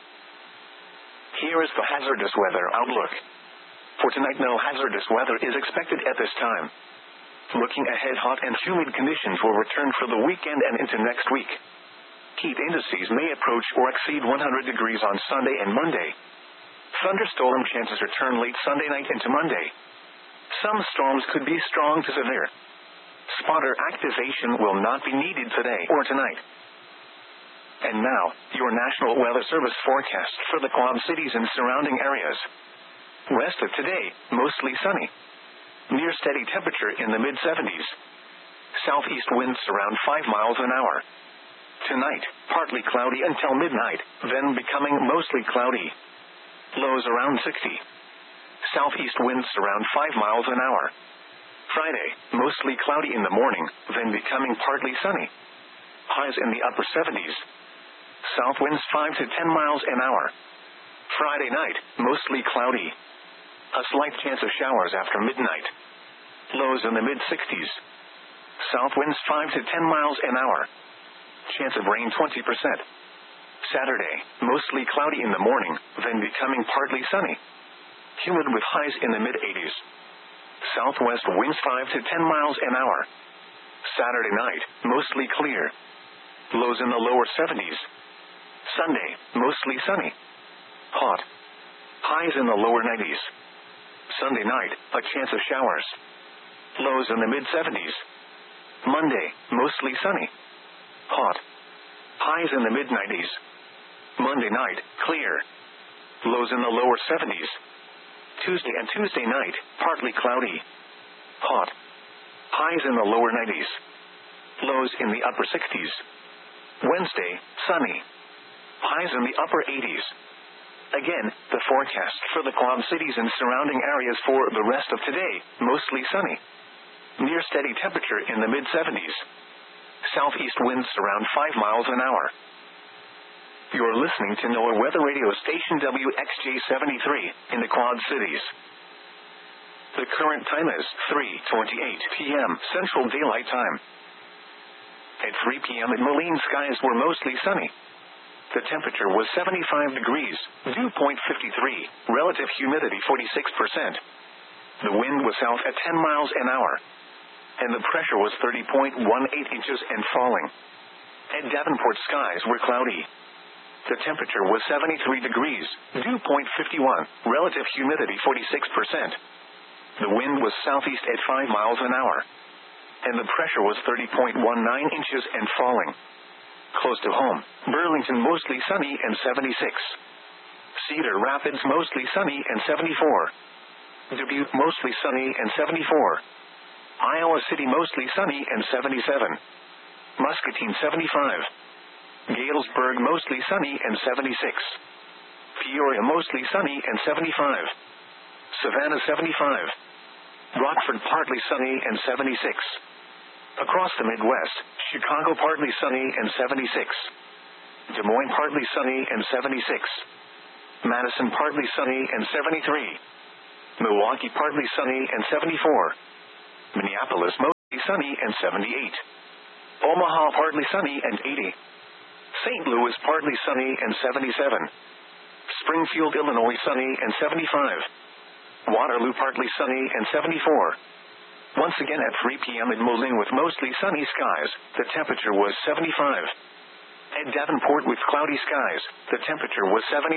Speaker 1: Here is the hazardous weather outlook. For tonight, no hazardous weather is expected at this time. Looking ahead, hot and humid conditions will return for the weekend and into next week. Heat indices may approach or exceed 100 degrees on Sunday and Monday. Thunderstorm chances return late Sunday night into Monday. Some storms could be strong to severe. Spotter activation will not be needed today or tonight. And now, your National Weather Service forecast for the Quad Cities and surrounding areas. Rest of today, mostly sunny. Near steady temperature in the mid-70s. Southeast winds around 5 miles an hour. Tonight, partly cloudy until midnight, then becoming mostly cloudy. Lows around 60. Southeast winds around 5 miles an hour. Friday, mostly cloudy in the morning, then becoming partly sunny. Highs in the upper 70s. South winds 5 to 10 miles an hour. Friday night, mostly cloudy. A slight chance of showers after midnight. Lows in the mid-60s. South winds 5 to 10 miles an hour. Chance of rain 20%. Saturday, mostly cloudy in the morning, then becoming partly sunny. Humid with highs in the mid-80s. Southwest winds 5 to 10 miles an hour. Saturday night, mostly clear. Lows in the lower 70s. Sunday, mostly sunny. Hot. Highs in the lower 90s. Sunday night, a chance of showers. Lows in the mid-70s. Monday, mostly sunny. Hot. Highs in the mid-90s. Monday night, clear. Lows in the lower 70s. Tuesday and Tuesday night, partly cloudy. Hot. Highs in the lower 90s. Lows in the upper 60s. Wednesday, sunny. Highs in the upper 80s. Again, the forecast for the Quad Cities and surrounding areas for the rest of today, mostly sunny. Near steady temperature in the mid-70s. Southeast winds around 5 miles an hour. You're listening to NOAA Weather Radio Station WXJ-73 in the Quad Cities. The current time is 3:28 p.m. Central Daylight Time. At 3 p.m. at Moline, skies were mostly sunny. The temperature was 75 degrees, dew point 53, relative humidity 46%. The wind was south at 10 miles an hour. And the pressure was 30.18 inches and falling. At Davenport, skies were cloudy. The temperature was 73 degrees, dew point 51, relative humidity 46%. The wind was southeast at 5 miles an hour. And the pressure was 30.19 inches and falling. Close to home, Burlington mostly sunny and 76. Cedar Rapids mostly sunny and 74. Dubuque mostly sunny and 74. Iowa City mostly sunny and 77. Muscatine 75. Galesburg mostly sunny and 76. Peoria mostly sunny and 75. Savannah 75. Rockford partly sunny and 76. Across the Midwest, Chicago partly sunny and 76. Des Moines partly sunny and 76. Madison partly sunny and 73. Milwaukee partly sunny and 74. Minneapolis mostly sunny and 78. Omaha, partly sunny and 80. St. Louis, partly sunny and 77. Springfield, Illinois, sunny and 75. Waterloo, partly sunny and 74. Once again at 3 p.m. in Moline with mostly sunny skies, the temperature was 75. At Davenport with cloudy skies, the temperature was 73.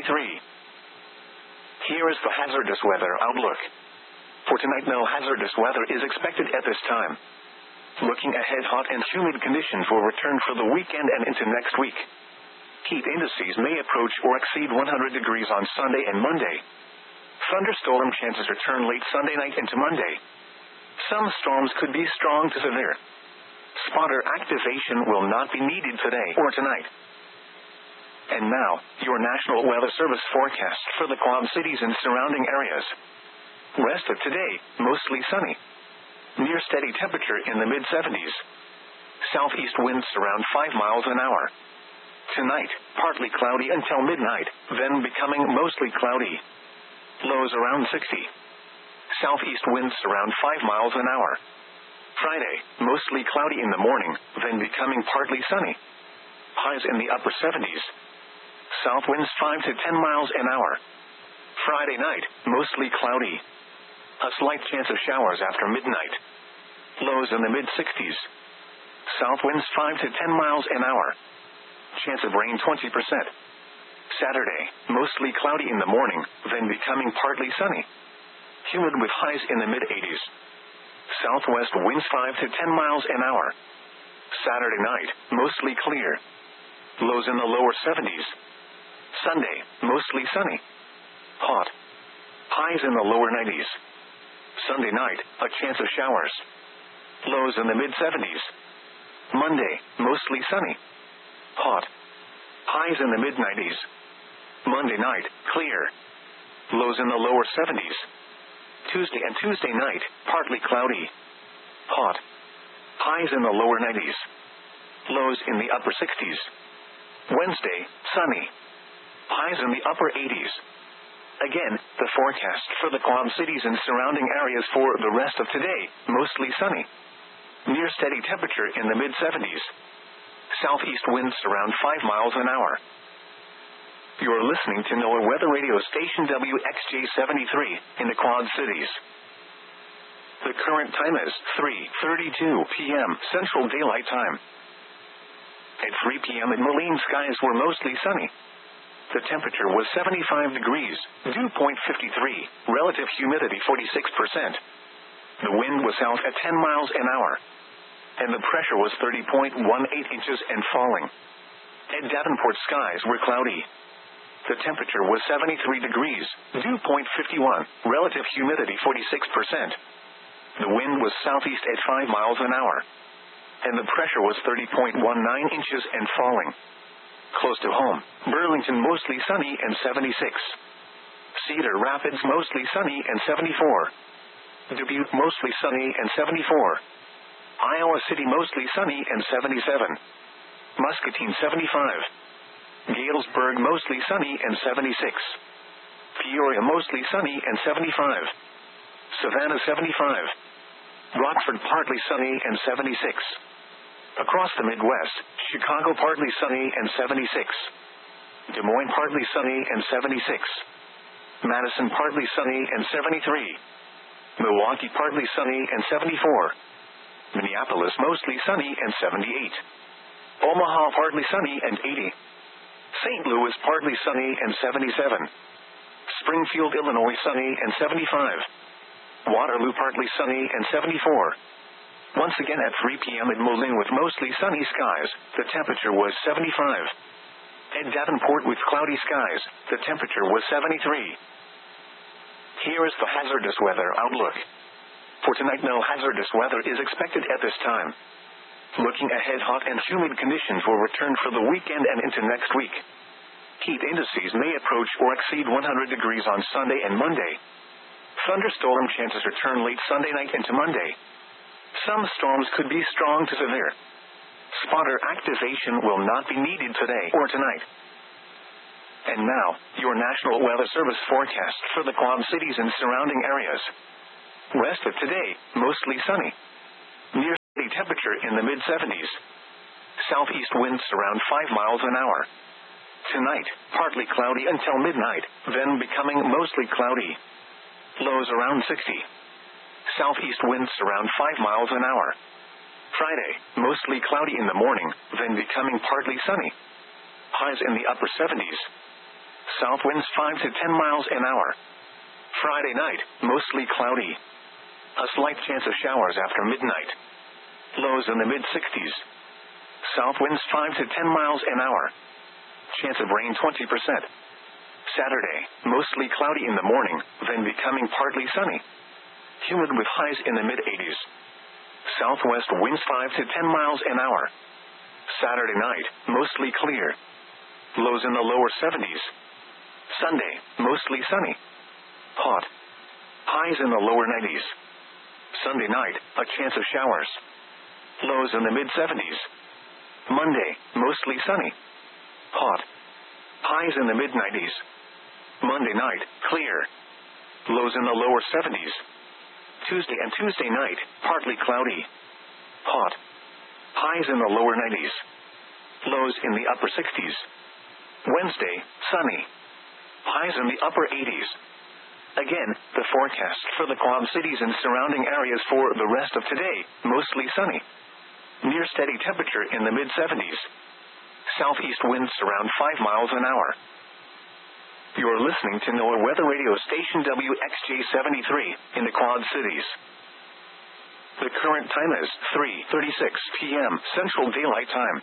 Speaker 1: Here is the hazardous weather outlook. For tonight, no hazardous weather is expected at this time. Looking ahead, hot and humid conditions will return for the weekend and into next week. Heat indices may approach or exceed 100 degrees on Sunday and Monday. Thunderstorm chances return late Sunday night into Monday. Some storms could be strong to severe. Spotter activation will not be needed today or tonight. And now, your National Weather Service forecast for the Quad Cities and surrounding areas. Rest of today, mostly sunny. Near steady temperature in the mid-70s. Southeast winds around 5 miles an hour. Tonight, partly cloudy until midnight, then becoming mostly cloudy. Lows around 60. Southeast winds around 5 miles an hour. Friday, mostly cloudy in the morning, then becoming partly sunny. Highs in the upper 70s. South winds 5 to 10 miles an hour. Friday night, mostly cloudy. A slight chance of showers after midnight. Lows in the mid-60s. South winds 5 to 10 miles an hour. Chance of rain 20%. Saturday, mostly cloudy in the morning, then becoming partly sunny. Humid with highs in the mid-80s. Southwest winds 5 to 10 miles an hour. Saturday night, mostly clear. Lows in the lower 70s. Sunday, mostly sunny. Hot. Highs in the lower 90s. Sunday night, a chance of showers. Lows in the mid-70s. Monday, mostly sunny. Hot. Highs in the mid-90s. Monday night, clear. Lows in the lower 70s. Tuesday and Tuesday night, partly cloudy. Hot. Highs in the lower 90s. Lows in the upper 60s. Wednesday, sunny. Highs in the upper 80s. Again, the forecast for the Quad Cities and surrounding areas for the rest of today, mostly sunny. Near steady temperature in the mid-70s. Southeast winds around 5 miles an hour. You're listening to NOAA Weather Radio Station WXJ-73 in the Quad Cities. The current time is 3:32 p.m. Central Daylight Time. At 3 p.m. in Moline, skies were mostly sunny. The temperature was 75 degrees, dew point 53, relative humidity 46%. The wind was south at 10 miles an hour. And the pressure was 30.18 inches and falling. At Davenport, skies were cloudy. The temperature was 73 degrees, dew point 51, relative humidity 46%. The wind was southeast at 5 miles an hour. And the pressure was 30.19 inches and falling. Close to home, Burlington mostly sunny and 76. Cedar Rapids mostly sunny and 74. Dubuque mostly sunny and 74. Iowa City mostly sunny and 77. Muscatine 75. Galesburg mostly sunny and 76. Peoria mostly sunny and 75. Savannah 75. Rockford partly sunny and 76. Across the Midwest, Chicago partly sunny and 76. Des Moines partly sunny and 76. Madison partly sunny and 73. Milwaukee partly sunny and 74. Minneapolis mostly sunny and 78. Omaha partly sunny and 80. St. Louis partly sunny and 77. Springfield, Illinois sunny and 75. Waterloo partly sunny and 74. Once again at 3 p.m. in Moline with mostly sunny skies, the temperature was 75. At Davenport with cloudy skies, the temperature was 73. Here is the hazardous weather outlook. For tonight, no hazardous weather is expected at this time. Looking ahead, hot and humid conditions will return for the weekend and into next week. Heat indices may approach or exceed 100 degrees on Sunday and Monday. Thunderstorm chances return late Sunday night into Monday. Some storms could be strong to severe. Spotter activation will not be needed today or tonight. And now, your National Weather Service forecast for the Quad Cities and surrounding areas. Rest of today, mostly sunny. Near temperature in the mid-70s. Southeast winds around 5 miles an hour. Tonight, partly cloudy until midnight, then becoming mostly cloudy. Lows around 60. Southeast winds around 5 miles an hour. Friday, mostly cloudy in the morning, then becoming partly sunny. Highs in the upper 70s. South winds 5 to 10 miles an hour. Friday night, mostly cloudy. A slight chance of showers after midnight. Lows in the mid-60s. South winds 5 to 10 miles an hour. Chance of rain 20%. Saturday, mostly cloudy in the morning, then becoming partly sunny. Humid with highs in the mid-80s. Southwest winds 5 to 10 miles an hour. Saturday night, mostly clear. Lows in the lower 70s. Sunday, mostly sunny. Hot. Highs in the lower 90s. Sunday night, a chance of showers. Lows in the mid-70s. Monday, mostly sunny. Hot. Highs in the mid-90s. Monday night, clear. Lows in the lower 70s. Tuesday and Tuesday night, partly cloudy. Hot. Highs in the lower 90s. Lows in the upper 60s. Wednesday, sunny. Highs in the upper 80s. Again, the forecast for the Quad Cities and surrounding areas for the rest of today, mostly sunny. Near steady temperature in the mid-70s. Southeast winds around 5 miles an hour. You're listening to NOAA Weather Radio Station WXJ73 in the Quad Cities. The current time is 3:36 p.m. Central Daylight Time.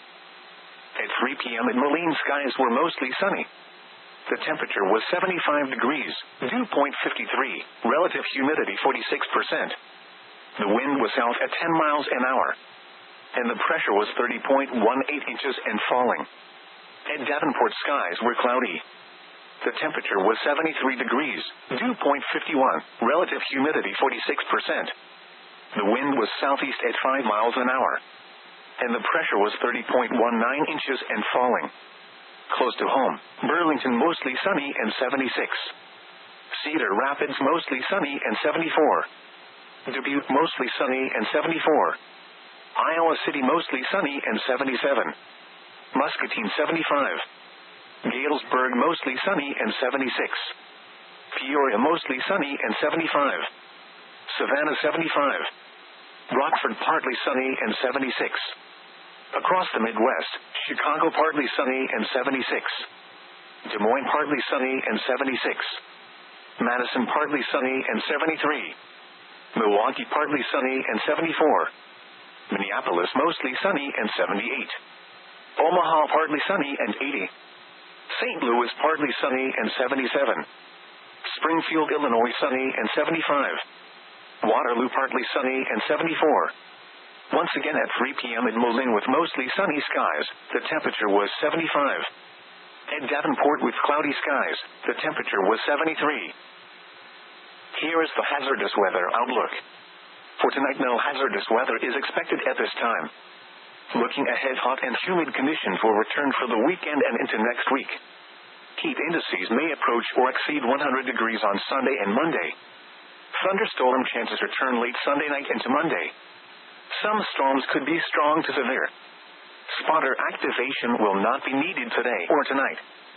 Speaker 1: At 3 p.m. in Moline, skies were mostly sunny. The temperature was 75 degrees, dew point 53, relative humidity 46%. The wind was south at 10 miles an hour. And the pressure was 30.18 inches and falling. At Davenport, skies were cloudy. The temperature was 73 degrees, dew point 51, relative humidity 46%. The wind was southeast at 5 miles an hour. And the pressure was 30.19 inches and falling. Close to home, Burlington mostly sunny and 76. Cedar Rapids mostly sunny and 74. Dubuque mostly sunny and 74. Iowa City mostly sunny and 77. Muscatine 75. Galesburg mostly sunny and 76. Peoria mostly sunny and 75. Savannah 75. Rockford partly sunny and 76. Across the Midwest, Chicago partly sunny and 76. Des Moines partly sunny and 76. Madison partly sunny and 73. Milwaukee partly sunny and 74. Minneapolis mostly sunny and 78. Omaha partly sunny and 80. St. Louis partly sunny and 77. Springfield, Illinois sunny and 75. Waterloo partly sunny and 74. Once again at 3 p.m. in Moline with mostly sunny skies, the temperature was 75. At Davenport with cloudy skies, the temperature was 73. Here is the hazardous weather outlook. For tonight, no hazardous weather is expected at this time. Looking ahead, hot and humid conditions will return for the weekend and into next week. Heat indices may approach or exceed 100 degrees on Sunday and Monday. Thunderstorm chances return late Sunday night into Monday. Some storms could be strong to severe. Spotter activation will not be needed today or tonight.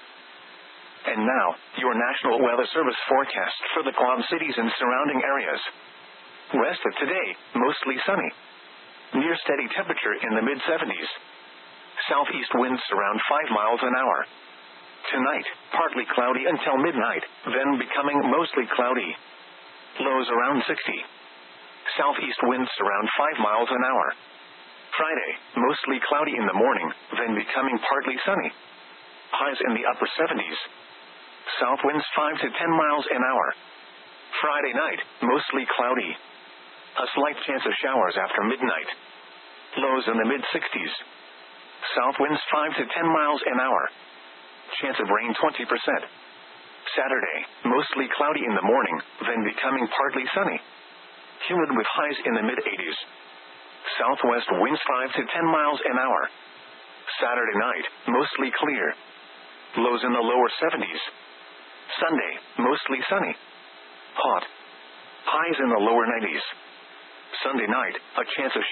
Speaker 1: And now, your National Weather Service forecast for the Quad Cities and surrounding areas. Rest of today, mostly sunny. Near steady temperature in the mid-70s. Southeast winds around 5 miles an hour. Tonight, partly cloudy until midnight, then becoming mostly cloudy. Lows around 60. Southeast winds around 5 miles an hour. Friday, mostly cloudy in the morning, then becoming partly sunny. Highs in the upper 70s. South winds 5 to 10 miles an hour. Friday night, mostly cloudy. A slight chance of showers after midnight. Lows in the mid-60s. South winds 5 to 10 miles an hour. Chance of rain 20%. Saturday, mostly cloudy in the morning, then becoming partly sunny. Humid with highs in the mid-80s. Southwest winds 5 to 10 miles an hour. Saturday night, mostly clear. Lows in the lower 70s. Sunday, mostly sunny. Hot. Highs in the lower 90s. Sunday night, a chance of